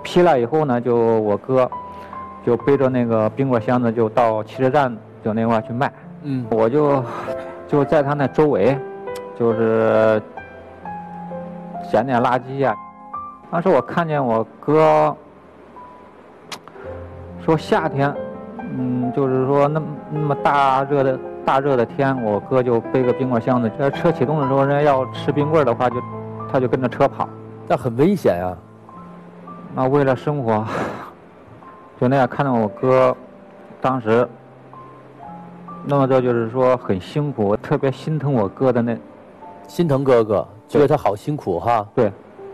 批了以后呢，就我哥就背着那个冰棍箱子就到汽车站就那块去卖。我就在他那周围，就是捡点垃圾呀。当时我看见我哥说夏天，就是说那么大热的天，我哥就背个冰棍箱子，这车启动的时候，人家要吃冰棍的话，他就跟着车跑， 那很危险啊。 那为了生活，就那样看到我哥，当时，那么这就是说很辛苦，我特别心疼我哥的那， 心疼哥哥，觉得他好辛苦哈。 对。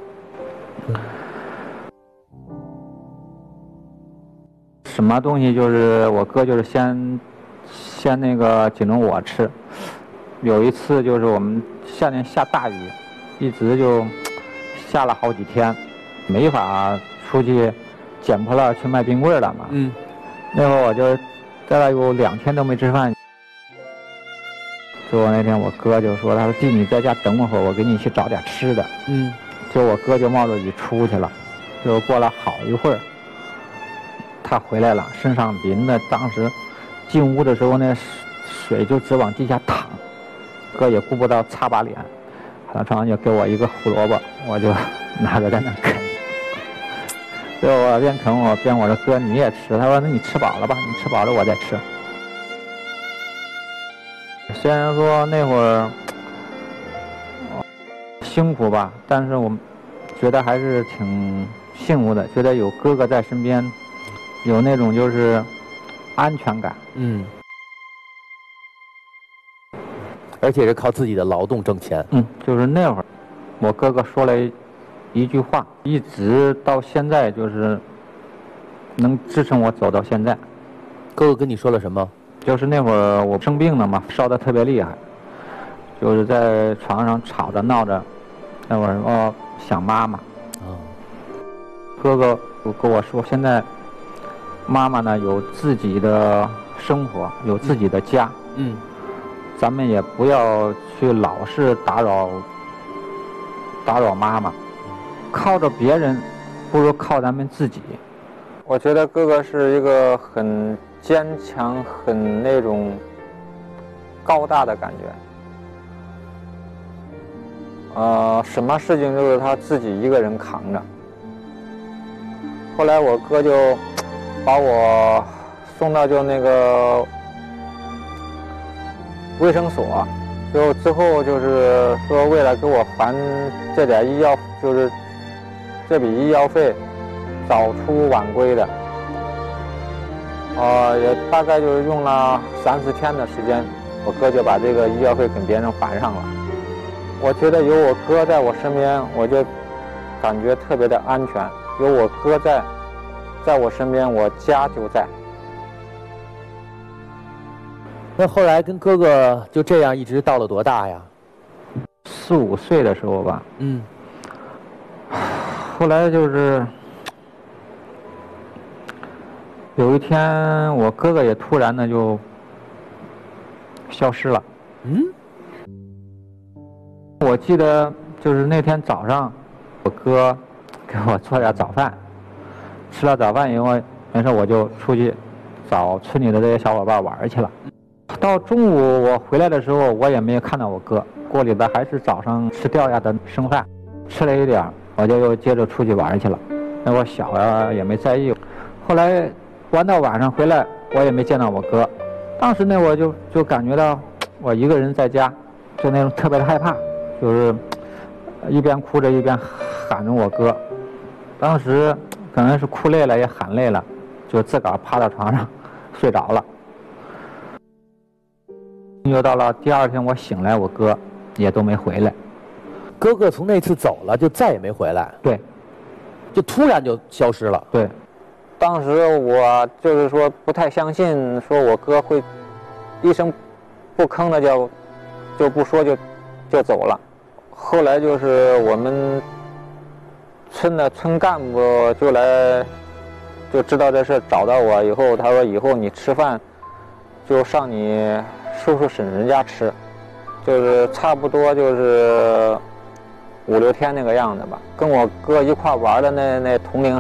什么东西就是我哥就是先那个紧着我吃，有一次就是我们夏天下大雨，一直就下了好几天，没法出去捡破烂去卖冰棍了嘛。那会儿我就大概有2天都没吃饭。结果那天我哥就说，他说弟你在家等我会儿，我给你去找点吃的。就我哥就冒着雨出去了，就过了好一会儿，他回来了，身上淋的，当时进屋的时候那水就直往地下淌，哥也顾不到擦把脸，他床上就给我一个胡萝卜，我就拿着在那啃。结果我边啃我边我说哥你也吃，他说那你吃饱了吧，你吃饱了我再吃。虽然说那会儿辛苦吧，但是我觉得还是挺幸福的，觉得有哥哥在身边，有那种就是安全感。 而且是靠自己的劳动挣钱。 就是那会儿，我哥哥说了一句话，一直到现在就是能支撑我走到现在。 哥哥跟你说了什么？ 就是那会儿我生病了嘛，烧得特别厉害，就是在床上吵着闹着，那会儿想妈妈。哥哥跟我说，现在妈妈呢有自己的生活，有自己的家。咱们也不要去老是打扰妈妈，靠着别人不如靠咱们自己。我觉得哥哥是一个很坚强、很那种高大的感觉。什么事情都是他自己一个人扛着。后来我哥就把我送到就那个卫生所，就之后就是说为了给我还这点医药，就是这笔医药费，早出晚归的。也大概就是用了3、4天的时间，我哥就把这个医药费跟别人还上了。我觉得有我哥在我身边，我就感觉特别的安全。有我哥在我身边，我家就在。 那后来跟哥哥就这样一直到了多大呀 ？4、5岁的时候吧。后来就是有一天，我哥哥也突然的就消失了。我记得就是那天早上，我哥给我做点早饭，吃了早饭以后，没事我就出去找村里的这些小伙伴玩去了。到中午我回来的时候，我也没有看到我哥，锅里边还是早上吃掉下的剩饭，吃了一点，我就又接着出去玩去了。那我小呀也没在意。后来玩到晚上回来，我也没见到我哥。当时呢，我就感觉到我一个人在家，就那种特别的害怕，就是一边哭着一边喊着我哥。当时可能是哭累了也喊累了，就自个儿趴到床上睡着了。又到了第2天，我醒来，我哥也都没回来。 哥哥从那次走了，就再也没回来。 对， 就突然就消失了。 对，当时我就是说不太相信，说我哥会一声不吭的就不说就走了。后来就是我们村的村干部就知道这事，找到我以后，他说以后你吃饭就上你叔叔婶婶家吃，就是差不多就是5、6天那个样子吧。跟我哥一块玩的那同龄